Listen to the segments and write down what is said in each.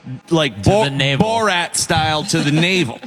like Borat style to the navel.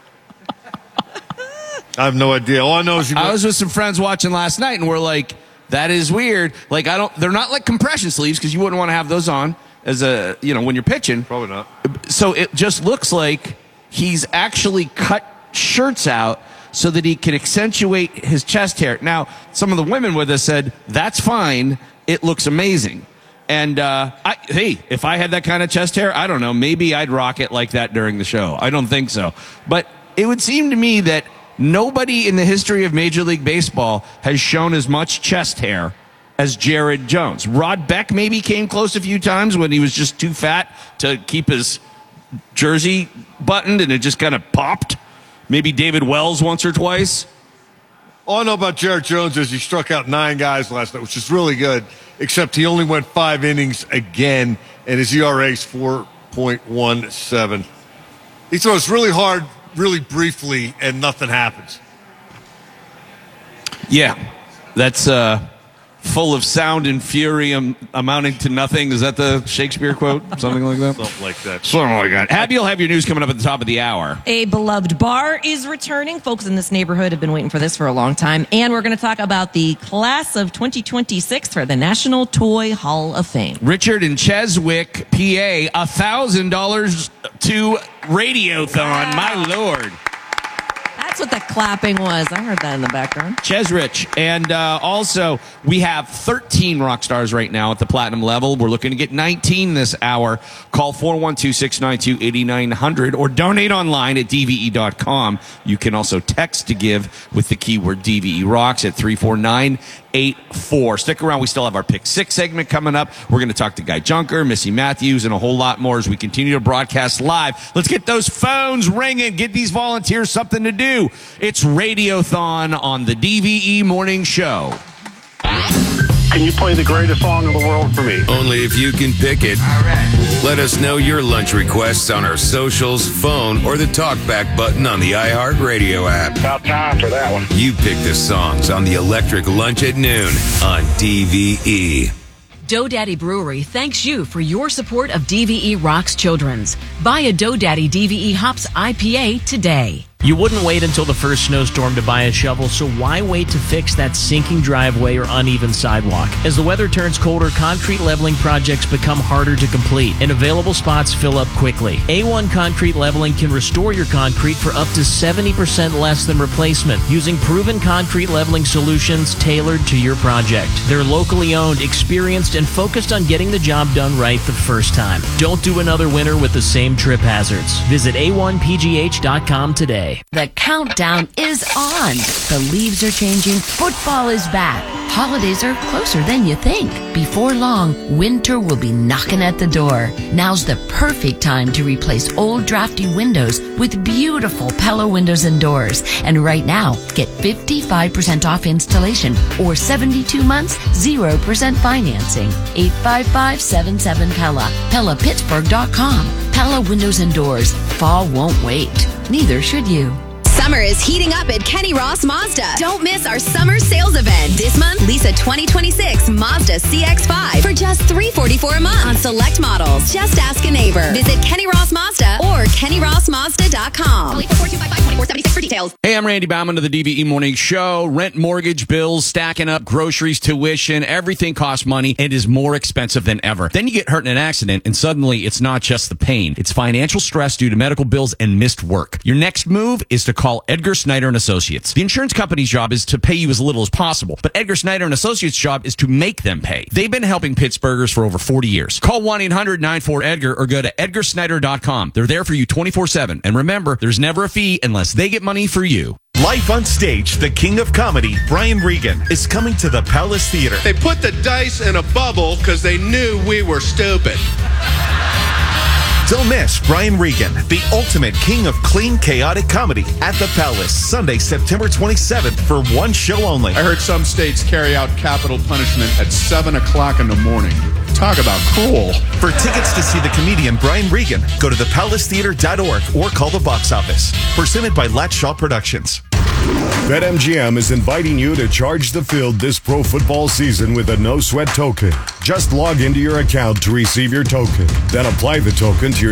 I have no idea. All I know is I was with some friends watching last night, and we're like, that is weird. Like, they're not like compression sleeves, because you wouldn't want to have those on as when you're pitching. Probably not. So it just looks like he's actually cut shirts out so that he can accentuate his chest hair. Now, some of the women with us said, that's fine. It looks amazing. And, hey, if I had that kind of chest hair, I don't know, maybe I'd rock it like that during the show. I don't think so. But it would seem to me that nobody in the history of Major League Baseball has shown as much chest hair as Jared Jones. Rod Beck maybe came close a few times when he was just too fat to keep his jersey buttoned and it just kind of popped. Maybe David Wells once or twice. All I know about Jared Jones is he struck out 9 guys last night, which is really good, except he only went 5 innings again, and his ERA is 4.17. He throws really hard, really briefly, and nothing happens. Yeah, that's full of sound and fury amounting to nothing. Is that the Shakespeare quote? Something like that? Something like that. Something like that. Abby will have your news coming up at the top of the hour. A beloved bar is returning. Folks in this neighborhood have been waiting for this for a long time. And we're going to talk about the class of 2026 for the National Toy Hall of Fame. Richard in Cheswick, PA, $1,000 to Radiothon. My Lord. That's what the clapping was. I heard that in the background. Chesrich. And also, we have 13 rock stars right now at the platinum level. We're looking to get 19 this hour. Call 412-692-8900 or donate online at DVE.com. You can also text to give with the keyword DVE Rocks at 34984. Stick around. We still have our Pick 6 segment coming up. We're going to talk to Guy Junker, Missy Matthews, and a whole lot more as we continue to broadcast live. Let's get those phones ringing. Get these volunteers something to do. It's Radiothon on the DVE Morning Show. Can you play the greatest song in the world for me? Only if you can pick it. All right. Let us know your lunch requests on our socials, phone, or the talkback button on the iHeartRadio app. About time for that one. You pick the songs on the Electric Lunch at noon on DVE. Dough Daddy Brewery thanks you for your support of DVE Rocks Children's. Buy a Dough Daddy DVE Hops IPA today. You wouldn't wait until the first snowstorm to buy a shovel, so why wait to fix that sinking driveway or uneven sidewalk? As the weather turns colder, concrete leveling projects become harder to complete, and available spots fill up quickly. A1 Concrete Leveling can restore your concrete for up to 70% less than replacement, using proven concrete leveling solutions tailored to your project. They're locally owned, experienced, and focused on getting the job done right the first time. Don't do another winter with the same trip hazards. Visit a1pgh.com today. The countdown is on. The leaves are changing. Football is back. Holidays are closer than you think. Before long, winter will be knocking at the door. Now's the perfect time to replace old drafty windows with beautiful Pella windows and doors. And right now, get 55% off installation or 72 months, 0% financing. 855-77-PELLA. PellaPittsburgh.com. Pella Windows and Doors. Fall won't wait. Neither should you. Summer is heating up at Kenny Ross Mazda. Don't miss our summer sales event. This month, lease a 2026 Mazda CX-5 for just $344 a month on select models. Just ask a neighbor. Visit Kenny Ross Mazda or KennyRossMazda.com. Only 425-2476 for details. Hey, I'm Randy Bauman of the DVE Morning Show. Rent, mortgage, bills, stacking up, groceries, tuition, everything costs money and is more expensive than ever. Then you get hurt in an accident and suddenly it's not just the pain. It's financial stress due to medical bills and missed work. Your next move is to call Edgar Snyder and Associates. The insurance company's job is to pay you as little as possible, but Edgar Snyder and Associates' job is to make them pay. They've been helping Pittsburghers for over 40 years. Call 1-800-94-EDGAR or go to edgarsnyder.com. They're there for you 24/7. And remember, there's never a fee unless they get money for you. Live on stage, the king of comedy, Brian Regan, is coming to the Palace Theater. They put the dice in a bubble because they knew we were stupid. Don't miss Brian Regan, the ultimate king of clean, chaotic comedy at the Palace, Sunday, September 27th for one show only. I heard some states carry out capital punishment at 7 o'clock in the morning. Talk about cruel. For tickets to see the comedian Brian Regan, go to thepalacetheater.org or call the box office. Presented by Latshaw Productions. BetMGM is inviting you to charge the field this pro football season with a no-sweat token. Just log into your account to receive your token. Then apply the token to your